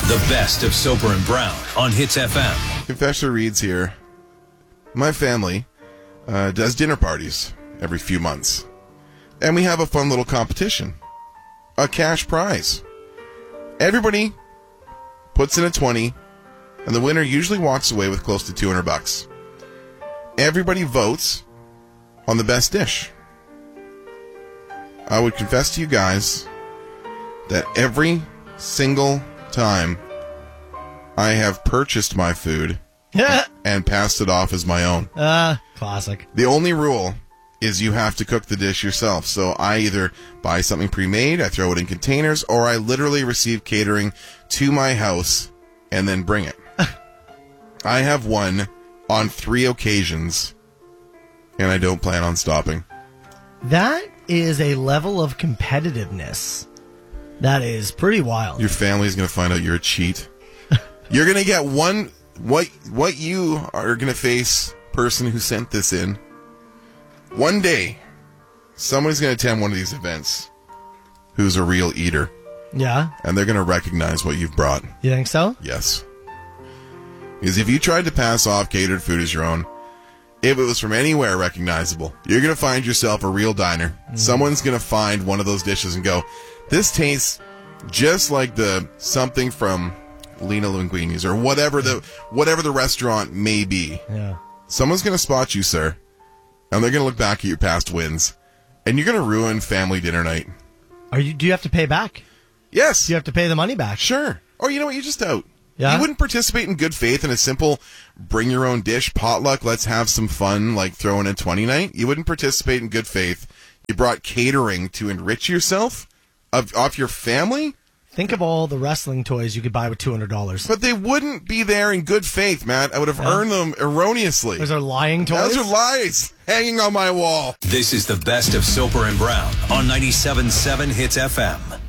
The best of Soper and Brown on Hits FM. Confessor reads here, my family does dinner parties every few months. And we have a fun little competition. A cash prize. Everybody puts in a 20, and the winner usually walks away with close to $200. Everybody votes on the best dish. I would confess to you guys that every single time I have purchased my food and passed it off as my own. Classic. The only rule is you have to cook the dish yourself. So I either buy something pre-made, I throw it in containers, or I literally receive catering to my house and then bring it. I have won on 3 occasions, and I don't plan on stopping. That is a level of competitiveness that is pretty wild. Your family's going to find out you're a cheat. You're going to get one, what you are going to face, person who sent this in. One day, somebody's going to attend one of these events who's a real eater. Yeah? And they're going to recognize what you've brought. You think so? Yes. Because if you tried to pass off catered food as your own, if it was from anywhere recognizable, you're going to find yourself a real diner. Someone's going to find one of those dishes and go, this tastes just like the something from Lina Linguini's or whatever the restaurant may be. Yeah. Someone's going to spot you, sir, and they're going to look back at your past wins, and you're going to ruin family dinner night. Do you have to pay back? Yes. Do you have to pay the money back? Sure. Or you know what? You're just out. Yeah? You wouldn't participate in good faith in a simple bring your own dish, potluck, let's have some fun, like throwing a 20 night. You wouldn't participate in good faith. You brought catering to enrich yourself off your family? Think of all the wrestling toys you could buy with $200. But they wouldn't be there in good faith, Matt. I would have earned them erroneously. Those are lying toys? Those are lies hanging on my wall. This is the best of Soper and Brown on 97.7 Hits FM.